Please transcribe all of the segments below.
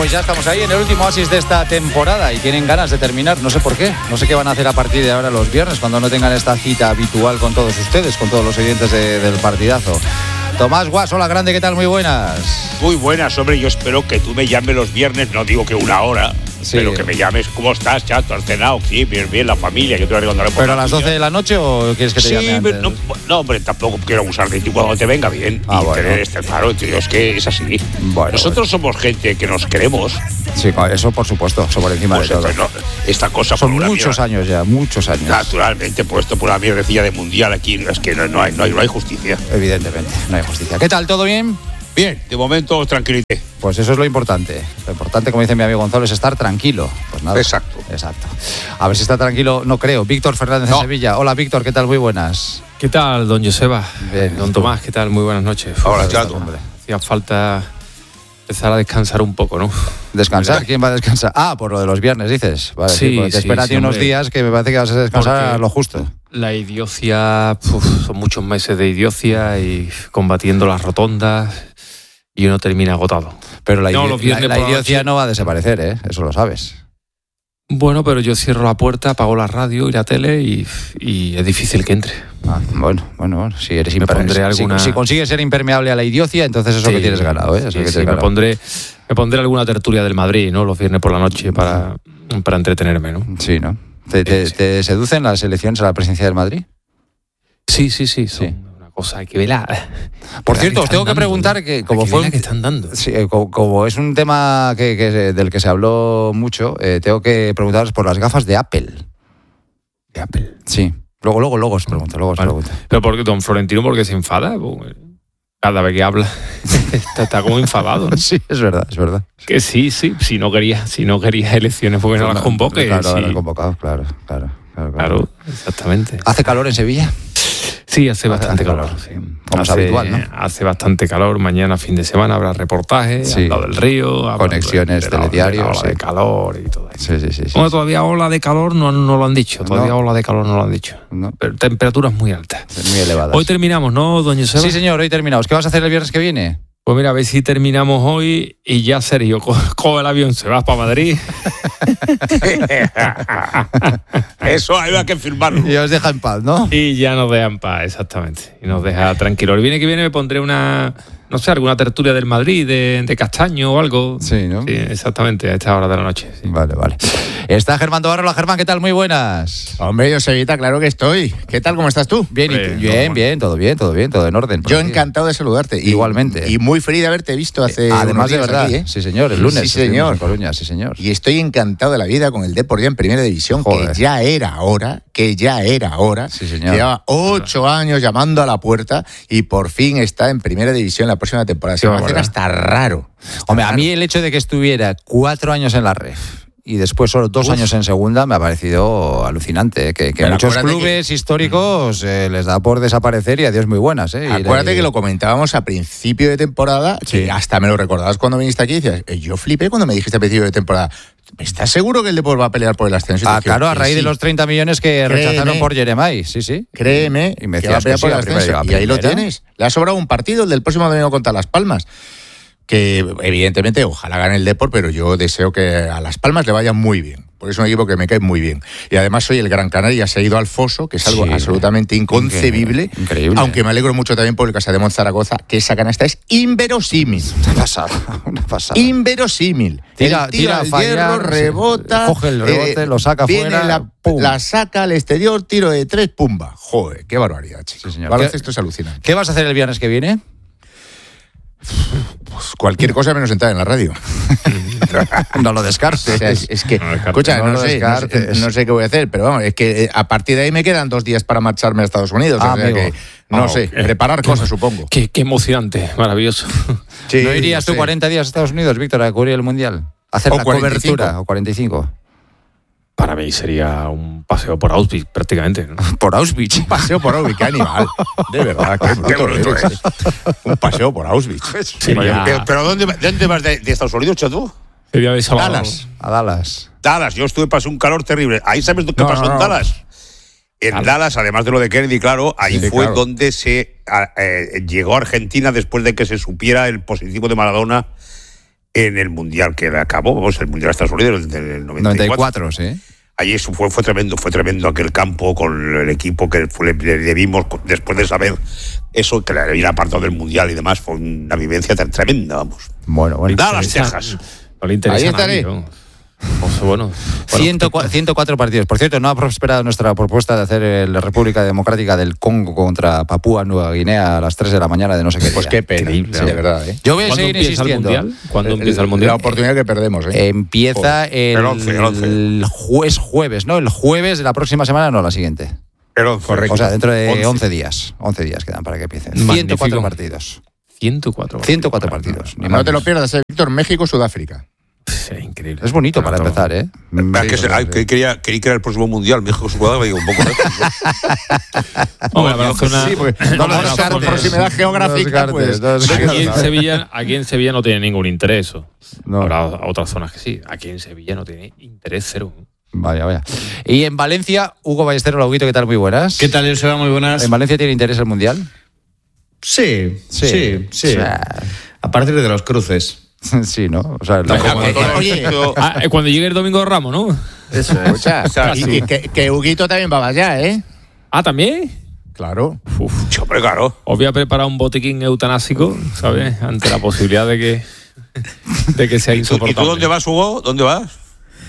Pues ya estamos ahí en el último oasis de esta temporada y tienen ganas de terminar, no sé por qué. No sé qué van a hacer a partir de ahora los viernes cuando no tengan esta cita habitual con todos ustedes, con todos los oyentes del partidazo. Tomás Guas, hola grande, ¿qué tal? Muy buenas. Muy buenas, hombre, yo espero que tú me llames los viernes, no digo que una hora, sí, pero que me llames, ¿cómo estás, chato? ¿Has cenado? Sí, bien, la familia, yo te voy a recordar. ¿Pero a las 12 de la noche o quieres que te llame antes? No, hombre, tampoco quiero abusar de ti cuando te venga bien. Y bueno, tener claro, tío, es que es así. Nosotros somos gente que nos queremos. Sí, eso por supuesto, eso por encima de todo. No, esta cosa son muchos años ya, muchos años. Naturalmente, puesto por una mierdecilla de mundial aquí, es que no hay justicia. Evidentemente, no hay justicia. ¿Qué tal? ¿Todo bien? Bien, de momento tranquilité. Pues eso es lo importante. Lo importante, como dice mi amigo Gonzalo, es estar tranquilo. Pues nada. Exacto. A ver si está tranquilo, no creo. Víctor Fernández de Sevilla. Hola, Víctor, ¿qué tal? Muy buenas. ¿Qué tal, don Joseba? Bien, don Tomás, ¿qué tal? Muy buenas noches. Hola, chato. Hacía falta empezar a descansar un poco, ¿no? ¿Descansar? ¿Quién va a descansar? por lo de los viernes, dices. Vale, sí, pues espérate unos días que me parece que vas a descansar a lo justo. La idiocia, son muchos meses de idiocia y combatiendo las rotondas y uno termina agotado. Pero la idiocia no va a desaparecer, ¿eh? Eso lo sabes. Bueno, pero yo cierro la puerta, apago la radio y la tele y es difícil que entre. Bueno, si eres si consigues ser impermeable a la idiocia, entonces eso que tienes ganado, ¿eh? Me pondré alguna tertulia del Madrid, ¿no? Los viernes por la noche para entretenerme, ¿no? Sí, ¿no? ¿Te seducen las elecciones a la presidencia del Madrid? Sí. Una cosa que vela. Por cierto, os tengo que preguntar que como fue que están dando. Sí, como es un tema del que se habló mucho, tengo que preguntaros por las gafas de Apple. ¿De Apple? Sí. Luego os pregunto, Pero porque don Florentino, ¿por qué se enfada? Cada vez que habla está como enfadado, ¿no? Sí, es verdad. Que sí, si no quería elecciones porque no las convoque. Claro, sí. no convocado, claro. Claro, exactamente. ¿Hace calor en Sevilla? Sí, hace bastante calor. Sí. Como es habitual, ¿no? Hace bastante calor. Mañana, fin de semana, habrá reportajes al lado del río. Conexiones, telediarios. Ola de calor y todo eso. Sí. Bueno, todavía ola de calor no lo han dicho. Ola de calor no lo han dicho. No. Pero temperaturas muy altas. Muy elevadas. Hoy terminamos, ¿no, doña Joseba? Sí, señor, hoy terminamos. ¿Qué vas a hacer el viernes que viene? Pues mira, a ver si terminamos hoy y ya Sergio coge el avión, se va para Madrid. Eso hay que firmarlo. Y os deja en paz, ¿no? Y ya nos deja en paz, exactamente. Y nos deja tranquilos. El viernes que viene me pondré alguna tertulia del Madrid, de Castaño o algo. Sí, ¿no? Sí, exactamente, a esta hora de la noche. Sí. Vale. Está Germán Tobarro. Hola, Germán, ¿qué tal? Muy buenas. Hombre, Josebita, claro que estoy. ¿Qué tal? ¿Cómo estás tú? Bien, todo en orden. Yo encantado de saludarte. Igualmente. Y muy feliz de haberte visto hace además unos días de verdad, aquí, ¿eh? Sí, señor, el lunes. Sí, señor. En Coruña, sí, señor. Y estoy encantado de la vida con el Depor ya en Primera División, Joder. que ya era hora. Sí, señor. Lleva 8 años llamando a la puerta y por fin está en Primera División la próxima temporada. Se va a hacer hasta raro. Hombre, a mí el hecho de que estuviera 4 años en la REF y después solo 2 años en segunda me ha parecido alucinante, que muchos clubes históricos les da por desaparecer y adiós muy buenas. Acuérdate que lo comentábamos a principio de temporada, que hasta me lo recordabas cuando viniste aquí y decías, yo flipé cuando me dijiste a principio de temporada, ¿estás seguro que el Depor va a pelear por el ascenso? Claro, a raíz de los 30 millones que rechazaron por Jeremai, sí. Créeme, y me que va a pelear por el ascenso. Y ahí lo tienes. Le ha sobrado un partido, el del próximo domingo contra Las Palmas. Que evidentemente ojalá gane el Depor, pero yo deseo que a Las Palmas le vaya muy bien, porque es un equipo que me cae muy bien. Y además soy el Gran Canaria, se ha ido al foso, que es algo absolutamente inconcebible. Increíble. Aunque me alegro mucho también por el Casademont Zaragoza, que esa canasta es inverosímil. Una pasada. Inverosímil. Tira el tiro al fallar, hierro, rebota, coge el rebote, lo saca fuera, la saca al exterior, tiro de 3, pumba. Joder, qué barbaridad, chico. Sí, señor. Baloncesto es alucinante. ¿Qué vas a hacer el viernes que viene? Pues cualquier cosa menos entrar en la radio. No lo descartes. O sea, es que, escucha, no sé qué voy a hacer, pero vamos, es que a partir de ahí me quedan 2 días para marcharme a Estados Unidos. O sea que, no sé, preparar cosas, supongo. Qué emocionante, maravilloso. Sí, ¿no irías tú 40 días a Estados Unidos, Víctor, a cubrir el Mundial? ¿Hacer la cobertura? ¿O 45? Para mí sería un paseo por Auschwitz, prácticamente, ¿no? ¿Por Auschwitz? Un paseo por Auschwitz, qué animal. De verdad, qué bonito es. Un paseo por Auschwitz. ¿Pero dónde vas de Estados Unidos, chato? Dallas. A Dallas. Dallas, yo pasé un calor terrible. ¿Ahí sabes qué pasó en Dallas? En Dallas, además de lo de Kennedy, claro, ahí fue donde se llegó a Argentina después de que se supiera el positivo de Maradona en el Mundial que acabó, vamos, el Mundial de Estados Unidos del 94, sí. Allí eso fue tremendo aquel campo con el equipo que le vimos después de saber eso, que le habían apartado del Mundial y demás. Fue una vivencia tremenda, vamos. Bueno. Dallas, Texas. No le interesa. Ahí estaré. ¿No? Bueno, 104 partidos. Por cierto, no ha prosperado nuestra propuesta de hacer la República Democrática del Congo contra Papúa Nueva Guinea a las 3 de la mañana de no sé qué. Pues qué pena, Increíble, sí, de verdad. Yo voy a ¿Cuándo seguir empieza insistiendo. el Mundial? ¿Cuándo empieza el Mundial? La oportunidad que perdemos. Empieza el 11. jueves, ¿no? El jueves de la próxima semana, no, la siguiente. Pero correcto. O sea, dentro de 11. 11 días. 11 días quedan para que empiecen. Magnífico. 104 partidos. 104 partidos. Ni No más. te lo pierdas, Víctor. México, Sudáfrica. Sí, increíble. Es bonito para empezar, ¿eh? Creí que era el próximo Mundial, México su me digo un poco lejos, ¿no? Hombre, habrá zona- Sí, porque no habrá nos zona- por proximidad geográfica, pues. Aquí en Sevilla no tiene ningún interés eso. No. Habrá otras zonas que sí. Aquí en Sevilla no tiene interés cero. Vaya. Y en Valencia, Hugo Ballesteros, Lauguito, ¿qué tal? Muy buenas. ¿Qué tal, Joseba? Muy buenas. ¿En Valencia tiene interés el Mundial? Sí. A partir de los cruces. Sí, ¿no? O sea, Oye, Cuando llegue el domingo de Ramos, ¿no? Eso es. escucha, y que Huguito también va allá, ¿eh? Ah, ¿también? Claro. Hombre, claro. Os voy a preparar un botiquín eutanásico, ¿sabes? Ante la posibilidad de que sea ¿Y insoportable. tú dónde vas, Hugo? ¿Dónde vas?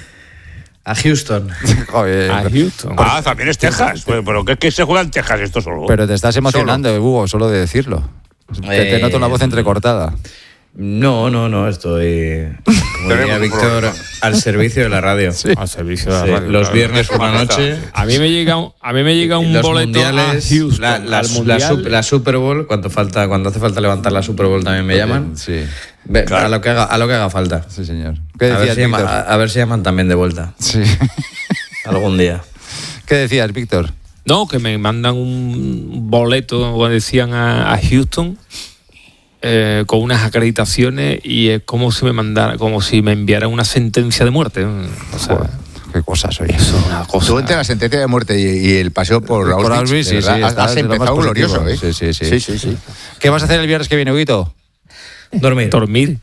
A Houston. joder, A Houston. También es Texas. Pero ¿qué es que se juega en Texas esto solo? pero te estás emocionando, Hugo, solo de decirlo. Te noto la voz entrecortada. No, estoy, como diría Tenemos un Víctor, problema. al servicio de la radio. Al servicio de la Sí, radio, los claro. viernes por la noche. A mí me llega un Los boleto mundiales, a Houston. la Super Bowl, cuando hace falta levantar la Super Bowl también me llaman. Sí, Claro. A lo que haga falta. sí, señor. ¿Qué A ver, decías, Víctor? a ver si llaman también de vuelta. Sí. Algún día. ¿Qué decías, Víctor? No, que me mandan un boleto, como decían, a Houston con unas acreditaciones y es como si me enviaran una sentencia de muerte. O sea, Joder, qué cosas, oye. eso es una cosa. Tú entre la sentencia de muerte y el paseo por Por Auschwitz, Auschwitz, de verdad, has estás de lo más empezado positivo. glorioso, ¿eh? Sí. ¿Qué vas a hacer el viernes que viene, Huguito? Dormir.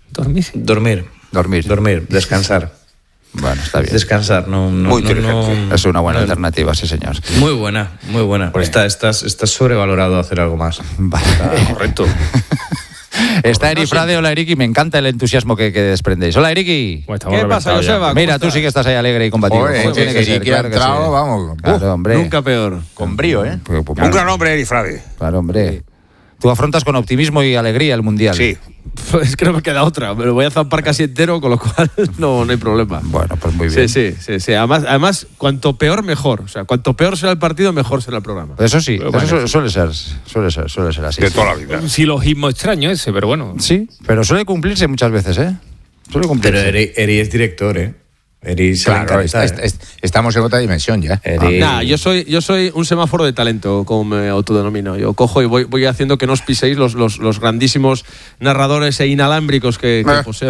Dormir. Descansar. Bueno, está bien. Descansar. Muy inteligente. Es una buena alternativa, sí, señor. Muy buena. Estás sobrevalorado a hacer algo más. Vale. Correcto. Está Eri Frade, hola Eriki, me encanta el entusiasmo que desprendéis. Hola Eriki. Pues estamos ¿Qué pasa, reventados ya. Joseba? Mira, tú sí que estás ahí alegre y combativo. Joder, como tiene que ser, Eriki ha claro que entrado, sí. vamos. Claro, hombre. Nunca peor. Con brío, ¿eh? Un gran hombre, Eri Frade. Claro, hombre. Tú afrontas con optimismo y alegría el Mundial. Sí. Pues que no me queda otra. Me lo voy a zampar casi entero, con lo cual no hay problema. Bueno, pues muy bien. Sí. Además, cuanto peor, mejor. O sea, cuanto peor será el partido, mejor será el programa. Eso sí, Pero bueno, eso suele ser así. De toda la vida. Un silogismo extraño ese, pero bueno. Sí, pero suele cumplirse muchas veces, ¿eh? Suele Pero cumplirse. Eri es director, ¿eh? Eri se le Claro, encanta, estamos en otra dimensión ya. Eri- Nah, yo soy un semáforo de talento, como me autodenomino. Yo cojo y voy haciendo que no os piséis los grandísimos narradores e inalámbricos que poseen.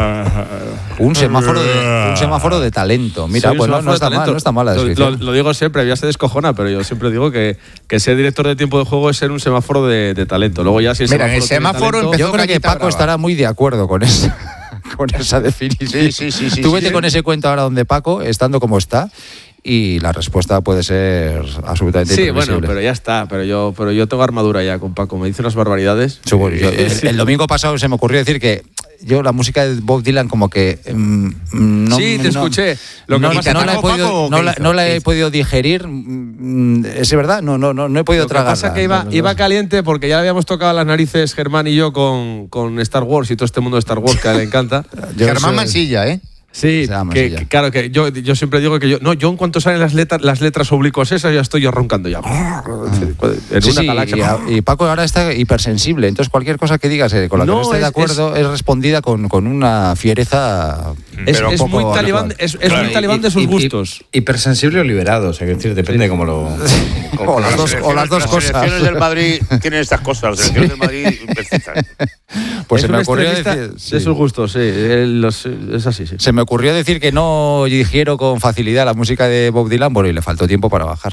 Un semáforo de talento. Mira, Soy un bueno, semáforo no de está mal, talento. no está mal la Lo descripción. lo digo siempre, ya se descojona, pero yo siempre digo que ser director de tiempo de juego es ser un semáforo de talento. Luego ya si el Mira, en el tiene semáforo talento- empezó Yo creo que Cañita Paco Brava. estará muy de acuerdo con eso. Con esa definición. Sí. Tú vete con ese cuento ahora donde Paco, estando como está, y la respuesta puede ser absolutamente Sí, imprevisible. bueno, pero ya está. Pero yo tengo armadura ya con Paco. Me dice unas barbaridades. Sí, bueno, el domingo pasado se me ocurrió decir que yo la música de Bob Dylan como que no, Sí, te escuché. Lo que no, pasa- no la he ¿Paco podido, o qué hizo? no la ¿Qué he hizo? podido digerir. ¿Es verdad? No he podido Lo que tragarla. pasa es que iba caliente porque ya le habíamos tocado las narices Germán y yo con Star Wars y todo este mundo de Star Wars que a él le encanta. Germán soy- Mansilla, ¿eh? Sí, Se llama que así ya. claro que yo siempre digo que yo en cuanto salen las letras oblicuas esas ya estoy yo roncando ya. En Sí, una sí, galaxia. y Paco ahora está hipersensible, entonces cualquier cosa que digas con la que no esté de acuerdo es respondida con una fiereza. Es Pero es un poco muy talibán, habitual. es Claro, muy talibán de sus gustos. Hipersensible o liberado, o sea, que decir, depende de cómo lo. O las dos Las cosas. selecciones del Madrid tienen estas cosas. Las selecciones del Madrid excitan. Pues Es se me un ocurrió extremista decir. sí. de sus gustos, sí. Es así, sí. Se me ocurrió decir que no digiero con facilidad la música de Bob Dylan, bueno, y le faltó tiempo para bajar.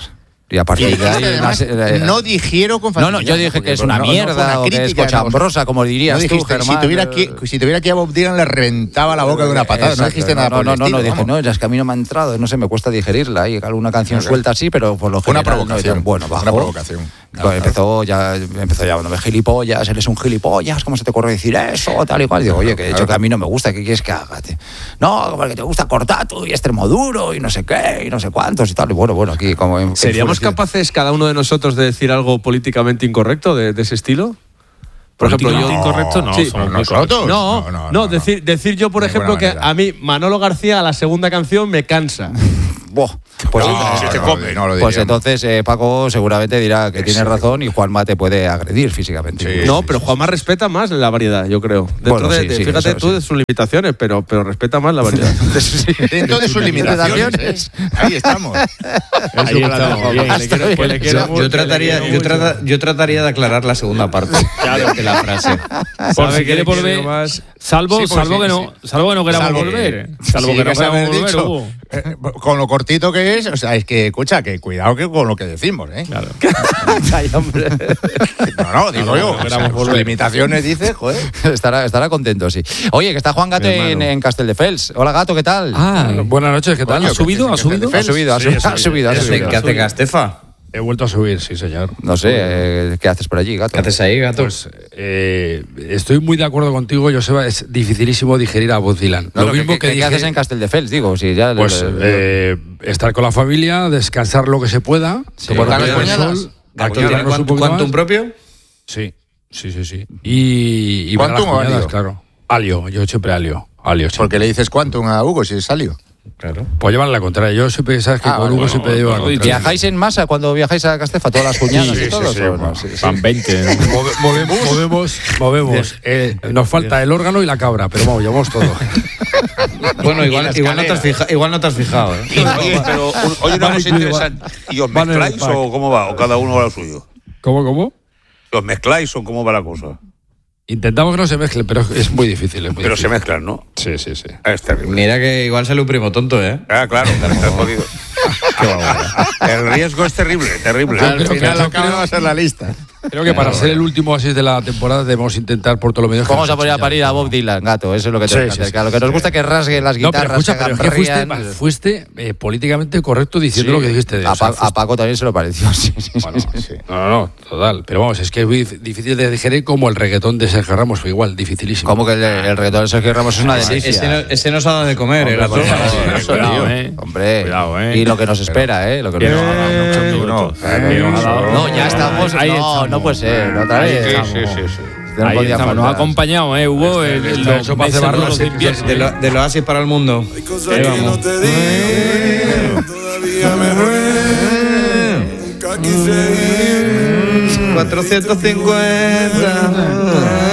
Y a partir de ahí... no digiero con facilidad. No, yo dije que es una mierda o que es cochambrosa, como dirías tú, Germán. Si tuviera aquí a Bob Dylan le reventaba la boca de una patada. No dijiste nada por el estilo. No, dije, no, es que a mí no me ha entrado, no sé, me cuesta digerirla. Hay alguna canción suelta así, pero por lo general... Una provocación. Bueno, bajó. Una provocación. Empezó ya llamándome gilipollas, eres un gilipollas, ¿cómo se te ocurre decir eso? Tal y cual. Digo, oye, que he dicho que a mí no me gusta, ¿qué quieres que haga? No, porque te gusta Cortatu y Extremoduro y no sé qué, y no sé cuántos y tal. Y bueno, aquí como... ¿Seríamos capaces cada uno de nosotros de decir algo políticamente incorrecto de ese estilo? Por ejemplo, yo incorrecto no, sí, somos nosotros. No, decir yo, por ejemplo, que a mí Manolo García a la segunda canción me cansa. Pues entonces Paco seguramente dirá que tiene razón y Juanma te puede agredir físicamente. Sí, pero Juanma respeta más la variedad, yo creo. Dentro fíjate tú de sus limitaciones, pero respeta más la variedad. Dentro de sus limitaciones. Ahí estamos. Yo trataría de aclarar la segunda parte de la frase. Por si quiere volver, salvo que no queramos volver. Salvo que no queramos volver, Hugo. Con lo cortito que es, o sea, es que, escucha, que cuidado que con lo que decimos, ¿eh? Claro. Ay, hombre. Digo yo. Sus limitaciones, dice, joder. Estará contento, sí. Oye, que está Juan Gato en Castelldefels. Hola, Gato, ¿qué tal? Buenas noches, ¿qué tal? ¿Ha subido? ¿Ha subido? ¿Qué hace Gastefa? He vuelto a subir, sí, señor. No sé, ¿qué haces por allí, Gato? ¿Qué haces ahí, Gato? Pues estoy muy de acuerdo contigo, Joseba, es dificilísimo digerir a Bob Dylan. Lo mismo que ¿qué haces en Castelldefels? Digo, si ya... Pues estar con la familia, descansar lo que se pueda, tomar el sol. ¿Gato tiene Quantum propio? Sí. Y ¿Quantum o Alio? Claro. Alio, yo siempre Alio. ¿Por qué le dices Quantum a Hugo si es Alio? Claro. Pues llevan la contraria. Yo siempre, sabes que con Hugo siempre llevo la contraria. ¿Viajáis en masa cuando viajáis a Castefa? ¿Todas las cuñadas y todos? Van 20. Movemos. Nos falta el órgano y la cabra, pero vamos, llevamos todo. Bueno, igual no te has fijado, ¿eh? Pero oye, una cosa interesante. ¿Y os mezcláis o cómo va? ¿O cada uno va lo suyo? ¿Cómo? ¿Los mezcláis o cómo va la cosa? Intentamos que no se mezclen, pero es muy difícil. Pero se mezclan, ¿no? Sí. Es terrible. Mira que igual sale un primo tonto, ¿eh? Claro, está jodido. El riesgo es terrible. Al final la cabra va a ser la lista. Creo que para ser el último así de la temporada debemos intentar por todo lo menos... Vamos a poner a parir a Bob Dylan, Gato, eso es lo que tenemos que hacer. Que a lo que nos gusta que rasgue las guitarras, pero fuiste políticamente correcto diciendo lo que dijiste de a Paco también se lo pareció. Sí. No, total. Pero vamos, es que es muy difícil de digerir como el reggaetón de Sergio Ramos, fue igual, dificilísimo. Como que el reggaetón de Sergio Ramos es una delicia. Ese nos ha dado de comer, ¿eh, Gato? Hombre, y lo que nos espera, ¿eh? Lo que nos No, ya estamos... No puede ser, otra vez. Sí. Ahí estamos, nos ha acompañado, Hugo, del Oasis para el mundo. Ahí vamos. Todavía me duele, nunca quise ir. 450.